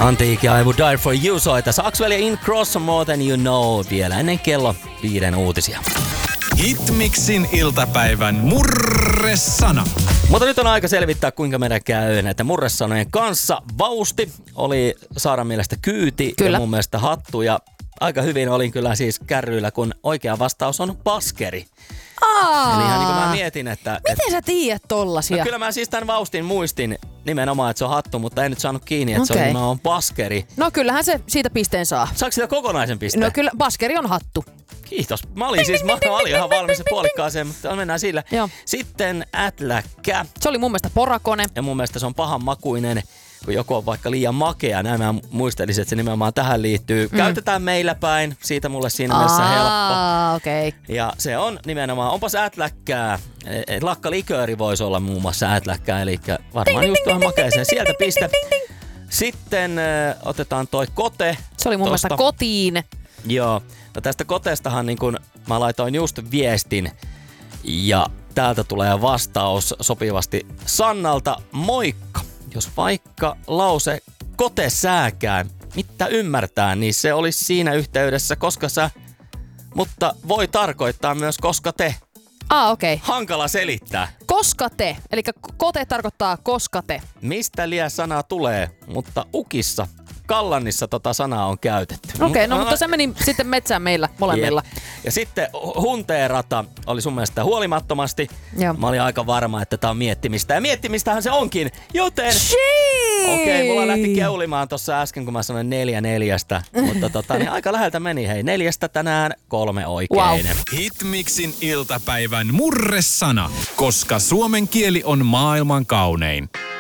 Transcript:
Antiikki ja I Would Die For You soi tässä Axwell ja In Cross More Than You Know vielä ennen kello 5 uutisia. Hitmixin iltapäivän murresana. Mutta nyt on aika selvittää, kuinka meidän käy näiden murresanojen kanssa. Vausti oli Saaran mielestä kyyti ja mun mielestä hattu. Ja aika hyvin olin kyllä siis kärryillä, kun oikea vastaus on paskeri. Eli ihan niin kuin mä mietin, että... Miten sä tiedät tollasia? No kyllä mä siis tämän Vaustin muistin nimenomaan, että se on hattu, mutta en nyt saanut kiinni, että se on nimenomaan paskeri. No kyllähän se siitä pisteen saa. Saako sitä kokonaisen pisteen? No kyllä, paskeri on hattu. Kiitos. Mä olin ihan valmis puolikkaaseen, mutta mennään sillä. Joo. Sitten ätläkkä. Se oli mun mielestä porakone. Ja mun mielestä se on pahan makuinen, kun joku on vaikka liian makea. Näin mä muistelisin, että se nimenomaan tähän liittyy. Käytetään meillä päin. Siitä mulle siinä mielessä helppo. Okay. Ja se on nimenomaan, onpas ätläkkää. Lakkalikööri voisi olla muun muassa ätläkkää, eli varmaan just tuohon makeeseen. Sieltä piste. Sitten otetaan toi kote. Se oli mun mielestä kotiin. Joo. No tästä koteestahan niin kun mä laitoin just viestin ja täältä tulee vastaus sopivasti Sannalta. Moikka! Jos vaikka lause kote sääkään, mitä ymmärtää, niin se olisi siinä yhteydessä koska sä, mutta voi tarkoittaa myös koska te. Okei. Okay. Hankala selittää. Koska te, eli kote tarkoittaa koska te. Mistä liian sana tulee, mutta ukissa Kallannissa tota sanaa on käytetty. Okei, no mutta se meni sitten metsään meillä molemmilla. Ja sitten hunteerata oli sun mielestä huolimattomasti. Joo. Mä olin aika varma, että tää on miettimistä. Ja miettimistähän se onkin, joten... Okei, mulla lähti keulimaan tossa äsken, kun mä sanoin 4/4. Mutta niin aika läheltä meni. Hei, 4 tänään 3 oikein. Wow. Hitmixin iltapäivän murresana, koska suomen kieli on maailman kaunein.